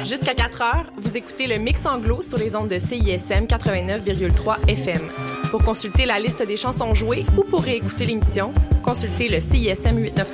Jusqu'à 4 heures, vous écoutez le Mix Anglo sur les ondes de CISM 89,3 FM. Pour consulter la liste des chansons jouées ou pour réécouter l'émission, consultez le CISM 893.